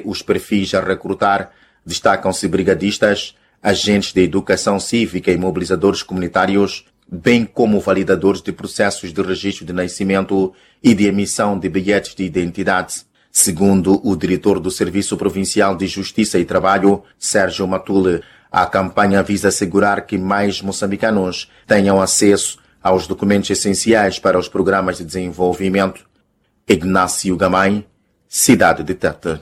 os perfis a recrutar destacam-se brigadistas, agentes de educação cívica e mobilizadores comunitários, bem como validadores de processos de registro de nascimento e de emissão de bilhetes de identidade. Segundo o diretor do Serviço Provincial de Justiça e Trabalho, Sérgio Matule, a campanha visa assegurar que mais moçambicanos tenham acesso aos documentos essenciais para os programas de desenvolvimento. Ignácio Gamay, Cidade de Tete.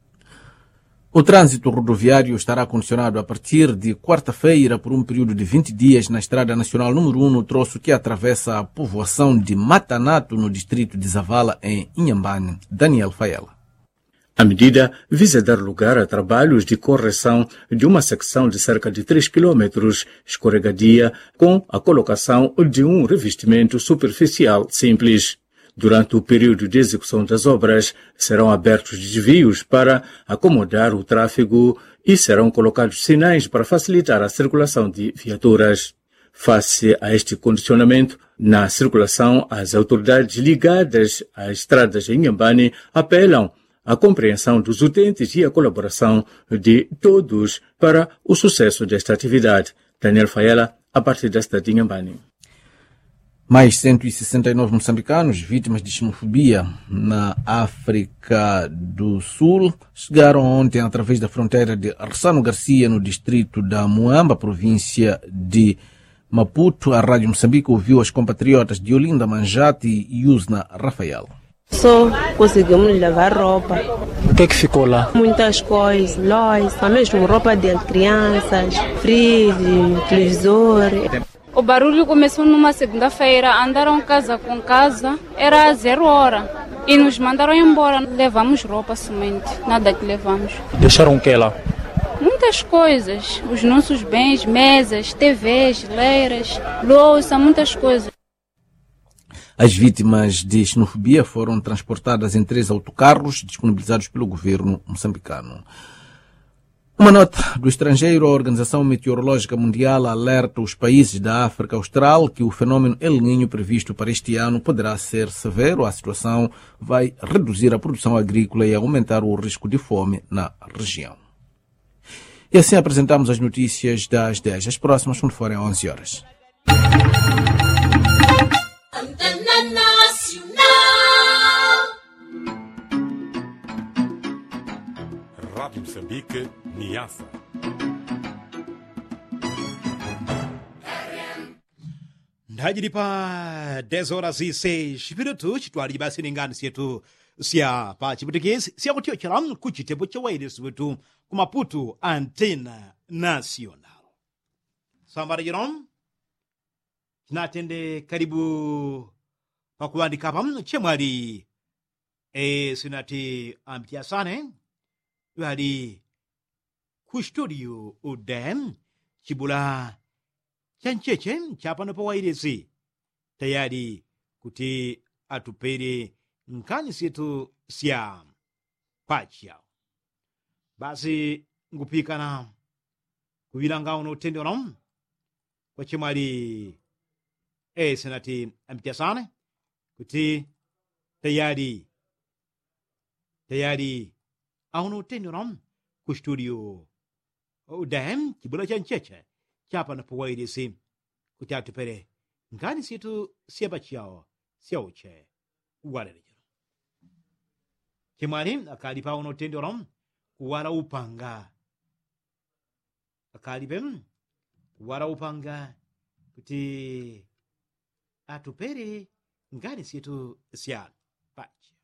O trânsito rodoviário estará condicionado a partir de quarta-feira por um período de 20 dias na Estrada Nacional número 1, no troço que atravessa a povoação de Matanato, no distrito de Zavala, em Inhambane. Daniel Faela. A medida visa dar lugar a trabalhos de correção de uma secção de cerca de 3 km escorregadia com a colocação de um revestimento superficial simples. Durante o período de execução das obras, serão abertos desvios para acomodar o tráfego e serão colocados sinais para facilitar a circulação de viaturas. Face a este condicionamento na circulação, as autoridades ligadas às estradas em Inhambane apelam à compreensão dos utentes e à colaboração de todos para o sucesso desta atividade. Daniel Faela, a partir da cidade de Inhambane. Mais 169 moçambicanos vítimas de xenofobia na África do Sul chegaram ontem através da fronteira de Arsano Garcia, no distrito da Muamba, província de Maputo. A Rádio Moçambique ouviu as compatriotas de Olinda Manjati e Usna Rafael. Só conseguimos levar roupa. O que é que ficou lá? Muitas coisas, louça, mesmo roupa de crianças, freezer, televisor. O barulho começou numa segunda-feira, andaram casa com casa, era 0 hora. E nos mandaram embora. Levamos roupa somente, nada que levamos. Deixaram o que lá? Muitas coisas, os nossos bens, mesas, TVs, geleiras, louça, muitas coisas. As vítimas de xenofobia foram transportadas em 3 autocarros disponibilizados pelo governo moçambicano. Uma nota do estrangeiro: a Organização Meteorológica Mundial alerta os países da África Austral que o fenômeno El Niño previsto para este ano poderá ser severo. A situação vai reduzir a produção agrícola e aumentar o risco de fome na região. E assim apresentamos as notícias das 10. As próximas quando forem 11 horas. Rádio Moçambique, Niassa. Ndajiri pa 10 horas e 6 minutos, twali basi ningani sietu sia pa chibutikezi sia kutio chalam kuchitebo chawaire swetu kumaputu Antena Nacional. Sambara jirom chinatende karibu pakuandika pam chemwali sinati amtiasane ali ku studio udem chibula chancheche chapano pa wairesi tayari kuti atupere nkani situ sia pacha basi ngupikana kuvilanga uno tendonom kwa chimali senati amtiasane kuti tayari auno tendonom ku studio udem chibula chancheche chapa na pawairi si kuti atupere ngani situ siapa chiao siauche uwalele chimwali akali pa uno tendonom kuwala upanga akalibe kuwala upanga kuti atupere ngani situ sia pacha